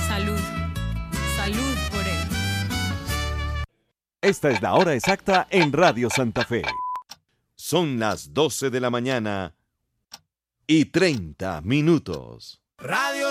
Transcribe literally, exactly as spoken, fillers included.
Salud. Salud por él. Esta es la hora exacta en Radio Santa Fe. Son las doce de la mañana y treinta minutos. Radio